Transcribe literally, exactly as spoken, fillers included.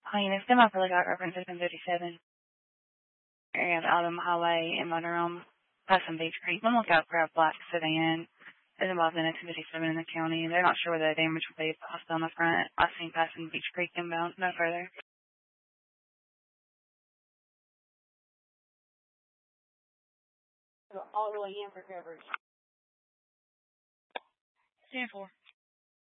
I mean, it's semi probably got references in fifty-seven. And Autumn Highway in Monroe, passing Beach Creek. One look out for a black sedan is involved in a two fifty-seven in the county. They're not sure whether the damage will be possible on the front. I've seen passing Beach Creek inbound, no further. All the way in for coverage. Stand for.